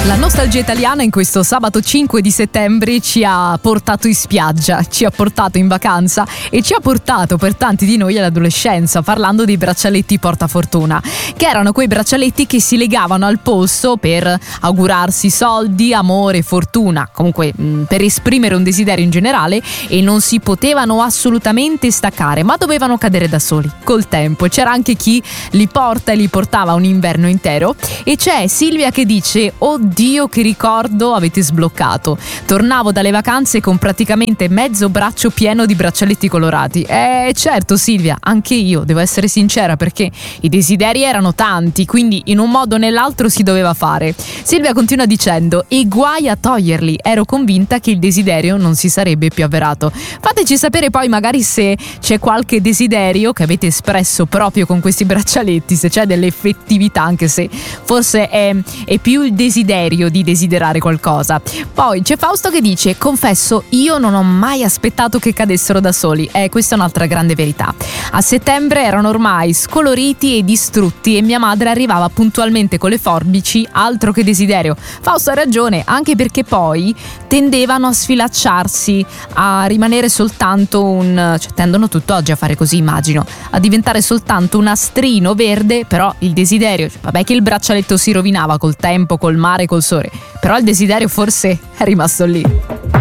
La nostalgia italiana in questo sabato 5 di settembre ci ha portato in spiaggia, ci ha portato in vacanza e ci ha portato per tanti di noi all'adolescenza, parlando dei braccialetti portafortuna, che erano quei braccialetti che si legavano al polso per augurarsi soldi, amore, fortuna, comunque per esprimere un desiderio in generale, e non si potevano assolutamente staccare, ma dovevano cadere da soli col tempo. C'era anche chi li porta e li portava un inverno intero, e c'è Silvia che dice: oddio che ricordo avete sbloccato, tornavo dalle vacanze con praticamente mezzo braccio pieno di braccialetti colorati. Certo Silvia, anche io devo essere sincera, perché i desideri erano tanti, quindi in un modo o nell'altro si doveva fare. Silvia continua dicendo: e guai a toglierli, ero convinta che il desiderio non si sarebbe più avverato. Fateci sapere poi magari se c'è qualche desiderio che avete espresso proprio con questi braccialetti, se c'è dell'effettività, anche se forse è più il desiderio di desiderare qualcosa. Poi c'è Fausto che dice: confesso, io non ho mai aspettato che cadessero da soli. Questa è un'altra grande verità. A settembre erano ormai scoloriti e distrutti e mia madre arrivava puntualmente con le forbici, altro che desiderio. Fausto ha ragione, anche perché poi tendevano a sfilacciarsi, a rimanere soltanto tendono tutt'oggi a fare così, immagino, a diventare soltanto un nastrino verde, però il desiderio, vabbè che il braccialetto si rovinava col tempo, col mare, col sole, però il desiderio forse è rimasto lì.